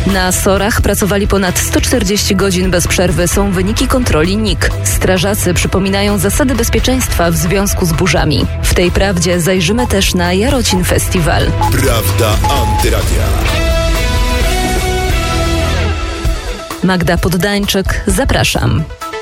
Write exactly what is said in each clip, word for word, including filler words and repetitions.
Na SOR-ach pracowali ponad sto czterdzieści godzin bez przerwy, są wyniki kontroli N I K. Strażacy przypominają zasady bezpieczeństwa w związku z burzami. W tej prawdzie zajrzymy też na Jarocin Festiwal. Prawda Antyradia. Magda Poddańczyk, zapraszam.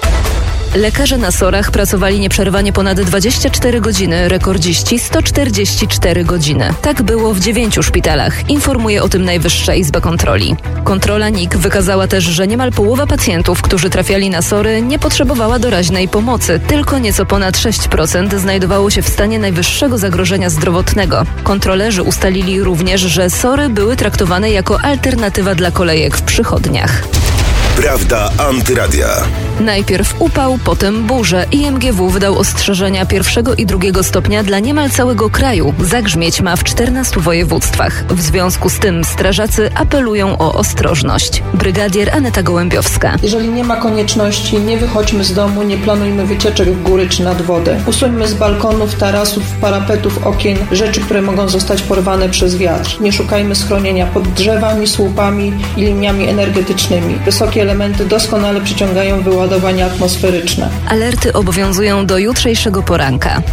Lekarze na SOR-ach pracowali nieprzerwanie ponad dwadzieścia cztery godziny, rekordziści sto czterdzieści cztery godziny. Tak było w dziewięciu szpitalach, informuje o tym Najwyższa Izba Kontroli. Kontrola N I K wykazała też, że niemal połowa pacjentów, którzy trafiali na SOR-y, nie potrzebowała doraźnej pomocy. Tylko nieco ponad sześć procent znajdowało się w stanie najwyższego zagrożenia zdrowotnego. Kontrolerzy ustalili również, że SOR-y były traktowane jako alternatywa dla kolejek w przychodniach. Prawda Antyradia. Najpierw upał, potem burze. I M G W wydał ostrzeżenia pierwszego i drugiego stopnia dla niemal całego kraju. Zagrzmieć ma w czternastu województwach. W związku z tym strażacy apelują o ostrożność. Brygadier Aneta Gołębiowska. Jeżeli nie ma konieczności, nie wychodźmy z domu, nie planujmy wycieczek w góry czy nad wodę. Usuńmy z balkonów, tarasów, parapetów, okien rzeczy, które mogą zostać porwane przez wiatr. Nie szukajmy schronienia pod drzewami, słupami i liniami energetycznymi. Wysokie elementy doskonale przyciągają wyładowania atmosferyczne. Alerty obowiązują do jutrzejszego poranka.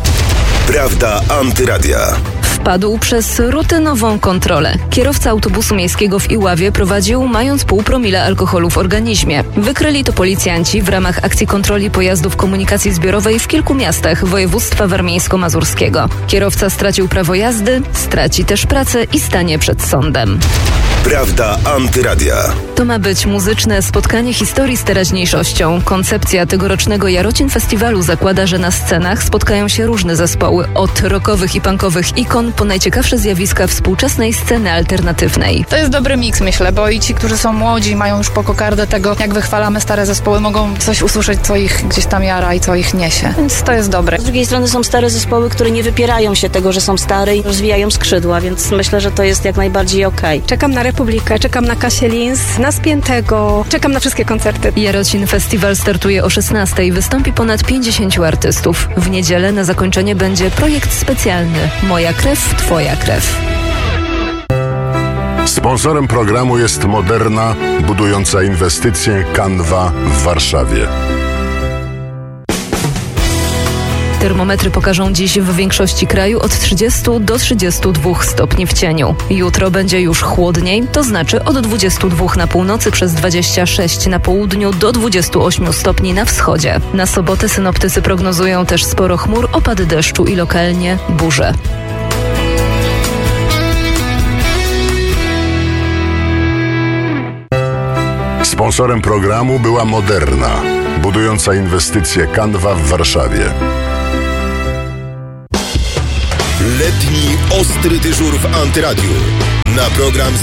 Prawda Antyradia. Wpadł przez rutynową kontrolę. Kierowca autobusu miejskiego w Iławie prowadził, mając pół promila alkoholu w organizmie. Wykryli to policjanci w ramach akcji kontroli pojazdów komunikacji zbiorowej w kilku miastach województwa warmińsko-mazurskiego. Kierowca stracił prawo jazdy, straci też pracę i stanie przed sądem. Prawda Antyradia. To ma być muzyczne spotkanie historii z teraźniejszością. Koncepcja tegorocznego Jarocin Festiwalu zakłada, że na scenach spotkają się różne zespoły, od rockowych i punkowych ikon po najciekawsze zjawiska współczesnej sceny alternatywnej. To jest dobry miks, myślę, bo i ci, którzy są młodzi, mają już po kokardę tego, jak wychwalamy stare zespoły, mogą coś usłyszeć, co ich gdzieś tam jara i co ich niesie. Więc to jest dobre. Z drugiej strony są stare zespoły, które nie wypierają się tego, że są stare i rozwijają skrzydła, więc myślę, że to jest jak najbardziej okej. Czekam na Republikę, czekam na Kasię Lins, na Spiętego, czekam na wszystkie koncerty. Jarocin Festiwal startuje o szesnastej. Wystąpi ponad pięćdziesięciu artystów. W niedzielę na zakończenie będzie projekt specjalny Moja krew, twoja krew. Sponsorem programu jest Moderna, budująca inwestycje Canva w Warszawie. Termometry pokażą dziś w większości kraju od trzydziestu do trzydziestu dwóch stopni w cieniu. Jutro będzie już chłodniej, to znaczy od dwudziestu dwóch na północy przez dwadzieścia sześć na południu do dwudziestu ośmiu stopni na wschodzie. Na sobotę synoptycy prognozują też sporo chmur, opady deszczu i lokalnie burze. Sponsorem programu była Moderna, budująca inwestycje Canva w Warszawie. Letni ostry dyżur w Antyradiu. Na program